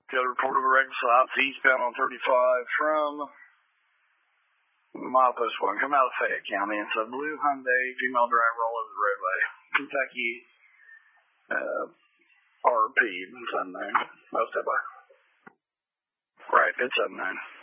Got a report of a wreck eastbound on 35 from milepost 1, coming out of Fayette County. It's a blue Hyundai, female driver all over the roadway. Kentucky RP, it's unknown. Most of it. Right, it's unknown.